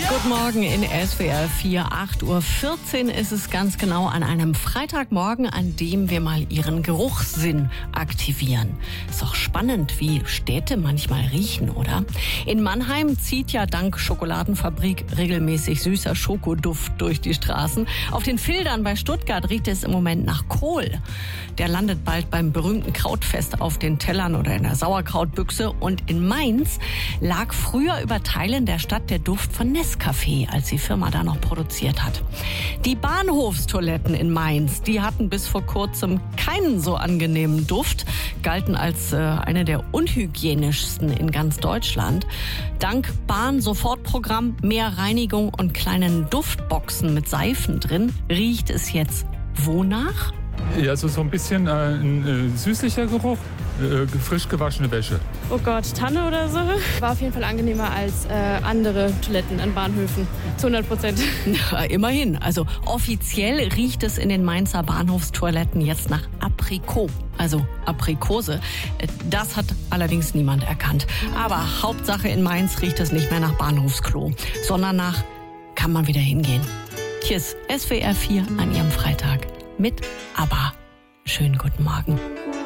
Guten Morgen in SWR 4, 8:14 Uhr ist es ganz genau an einem Freitagmorgen, an dem wir mal Ihren Geruchssinn aktivieren. Ist doch spannend, wie Städte manchmal riechen, oder? In Mannheim zieht ja dank Schokoladenfabrik regelmäßig süßer Schokoduft durch die Straßen. Auf den Fildern bei Stuttgart riecht es im Moment nach Kohl. Der landet bald beim berühmten Krautfest auf den Tellern oder in der Sauerkrautbüchse. Und in Mainz lag früher über Teilen der Stadt der Duft von Nescafé, als die Firma da noch produziert hat. Die Bahnhofstoiletten in Mainz, die hatten bis vor kurzem keinen so angenehmen Duft, galten als eine der unhygienischsten in ganz Deutschland. Dank Bahn-Sofortprogramm, mehr Reinigung und kleinen Duftboxen mit Seifen drin, riecht es jetzt wonach? Ja, also so ein bisschen ein süßlicher Geruch, frisch gewaschene Wäsche. Oh Gott, Tanne oder so? War auf jeden Fall angenehmer als andere Toiletten an Bahnhöfen. Zu 100%. Ja, immerhin. Also offiziell riecht es in den Mainzer Bahnhofstoiletten jetzt nach Aprikot, also Aprikose. Das hat allerdings niemand erkannt. Aber Hauptsache in Mainz riecht es nicht mehr nach Bahnhofsklo, sondern nach kann man wieder hingehen. Hier ist SWR 4 an Ihrem Freitag mit ABBA. Schönen guten Morgen.